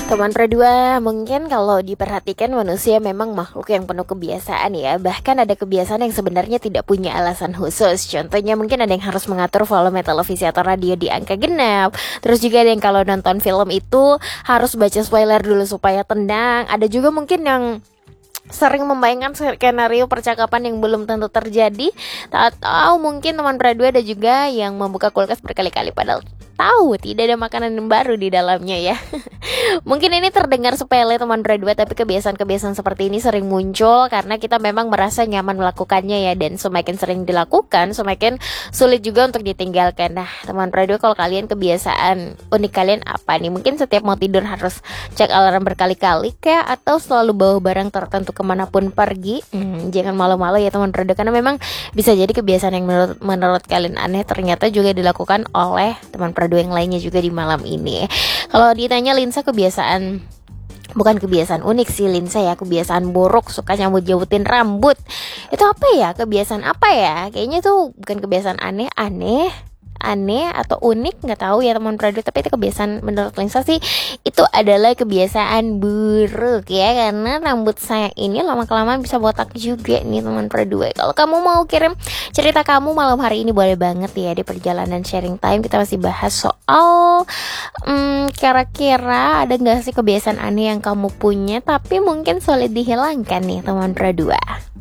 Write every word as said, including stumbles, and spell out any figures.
Teman Pradua, mungkin kalau diperhatikan manusia memang makhluk yang penuh kebiasaan ya. Bahkan ada kebiasaan yang sebenarnya tidak punya alasan khusus. Contohnya mungkin ada yang harus mengatur volume televisi atau radio di angka genap. Terus juga ada yang kalau nonton film itu harus baca spoiler dulu supaya tenang. Ada juga mungkin yang sering membayangkan skenario percakapan yang belum tentu terjadi. Atau mungkin teman Pradua ada juga yang membuka kulkas berkali-kali padahal tahu tidak ada makanan yang baru di dalamnya ya. Mungkin ini terdengar sepele teman Pradua, tapi kebiasaan-kebiasaan seperti ini sering muncul karena kita memang merasa nyaman melakukannya ya. Dan semakin sering dilakukan, semakin sulit juga untuk ditinggalkan. Nah teman Pradua, kalau kalian kebiasaan unik kalian apa nih? Mungkin setiap mau tidur harus cek alarm berkali-kali kayak, atau selalu bawa barang tertentu kemanapun pergi. hmm, Jangan malu-malu ya teman Pradua, karena memang bisa jadi kebiasaan yang menurut, menurut kalian aneh ternyata juga dilakukan oleh teman Pradua yang lainnya juga di malam ini. Kalau ditanya Linsa kebiasaan, bukan kebiasaan unik sih Linsa ya, kebiasaan buruk, suka nyambut-nyambutin rambut. Itu apa ya? Kebiasaan apa ya? Kayaknya itu bukan kebiasaan aneh-aneh aneh atau unik, nggak tahu ya teman Pradua, tapi itu kebiasaan menurut Linsa sih itu adalah kebiasaan buruk ya, karena rambut saya ini lama-kelamaan bisa botak juga nih teman Pradua. Kalau kamu mau kirim cerita kamu malam hari ini boleh banget ya di perjalanan sharing time. Kita masih bahas soal hmm, kira-kira ada nggak sih kebiasaan aneh yang kamu punya tapi mungkin sulit dihilangkan nih teman Pradua.